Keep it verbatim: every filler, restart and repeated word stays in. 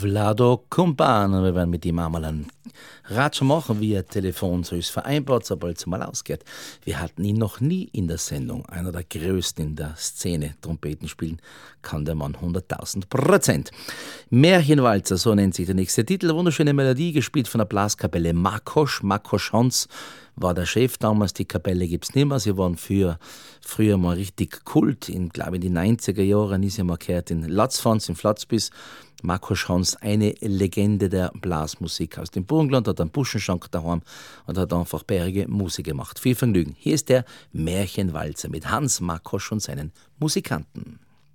Vlado Kumpan. Wir werden mit ihm einmal einen Ratsch machen via Telefon, so ist vereinbart, sobald es mal ausgeht. Wir hatten ihn noch nie in der Sendung. Einer der größten in der Szene. Trompeten spielen kann der Mann hunderttausend Prozent. Märchenwalzer, so nennt sich der nächste Titel. Wunderschöne Melodie, gespielt von der Blaskapelle Makosch. Makosch Hans war der Chef damals, die Kapelle gibt es nicht mehr. Sie waren für, früher mal richtig Kult, in, glaube in die neunziger Jahren ist ja mal gehört in Latzfans, in Flatzbis. Makosch Hans, eine Legende der Blasmusik aus dem Burgenland, hat einen Buschenschank daheim und hat einfach bärige Musik gemacht. Viel Vergnügen. Hier ist der Märchenwalzer mit Hans Makosch und seinen Musikanten.